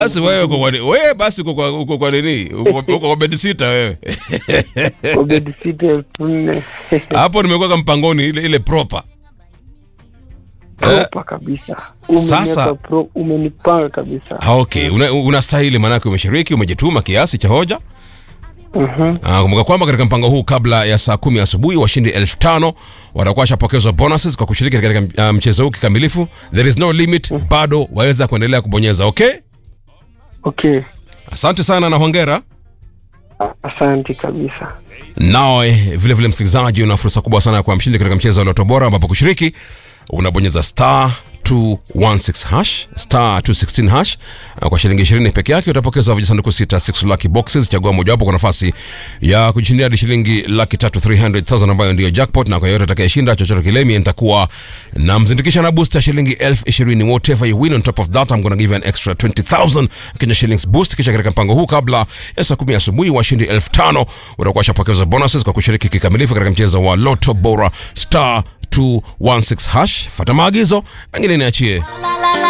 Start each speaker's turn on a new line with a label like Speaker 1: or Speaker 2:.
Speaker 1: Basi wewe basi uko kwa nini? Uko kwa bedsitter wewe.
Speaker 2: Kwa bedsitter 4,000.
Speaker 1: Hapo nimekuwa mpangoni ile proper.
Speaker 2: Proper kabisa.
Speaker 1: Sasa
Speaker 2: Umenipanga kabisa.
Speaker 1: Okay, unastahili manake umeshiriki, umejituma kiasi cha hoja. Kumbuka kwamba katika mpango huu kabla ya saa 10 asubuhi washindi 5,000 watakuwa washapokezwa bonuses kwa kushiriki katika mchezo huu kikamilifu. There is no limit, bado waweza kuendelea kubonyeza, okay?
Speaker 2: Okay.
Speaker 1: Asante sana na hongera.
Speaker 2: Asante kabisa.
Speaker 1: Nawe vile msikilizaji, una fursa kubwa sana kwa mshindi katika mchezo wa Loto Bora, ambapo kushiriki unabonyeza star 216 hash star 216 hash. Kwa shilingi 20 peke yake utapokezwa vijisanduku 6 lucky boxes. Chagua moja wapo kwa nafasi ya kujishindia hadi shilingi 300,000 ambayo ndio jackpot, na kwa yote atakayeshinda chochote kile mimi nitakuwa na mzindikisha na booster shilingi 20,000. Whatever you win on top of that I'm going to give you an extra 20,000 Kenya shillings boost. Kisha katika mpango huu kabla ya saa 10 asubuhi washindi 5,000 watakuwa washapokezwa bonuses kwa kushiriki kikamilifu katika mchezo wa Loto Bora star 216 hash. Fuata maagizo, mengine niachie.